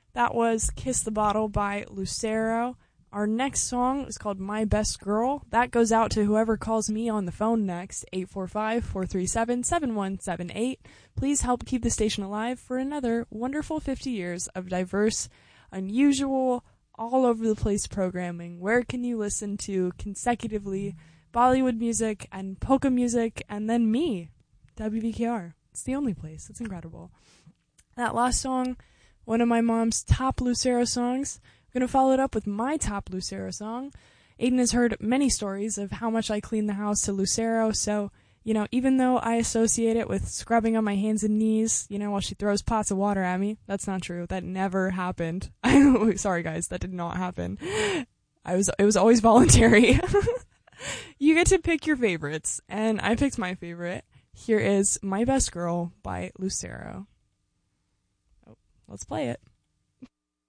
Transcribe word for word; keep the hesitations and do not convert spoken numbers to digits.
That was Kiss the Bottle by Lucero. Our next song is called My Best Girl. That goes out to whoever calls me on the phone next, eight four five, four three seven, seven one seven eight. Please help keep the station alive for another wonderful fifty years of diverse, unusual, all over the place programming. Where can you listen to consecutively Bollywood music and polka music and then me, W V K R. It's the only place. It's incredible. That last song, one of my mom's top Lucero songs. I'm going to follow it up with my top Lucero song. Aiden has heard many stories of how much I clean the house to Lucero, so, you know, even though I associate it with scrubbing on my hands and knees, you know, while she throws pots of water at me, that's not true. That never happened. Sorry, guys, that did not happen. I was, it was always voluntary. You get to pick your favorites, and I picked my favorite. Here is My Best Girl by Lucero. Oh, let's play it.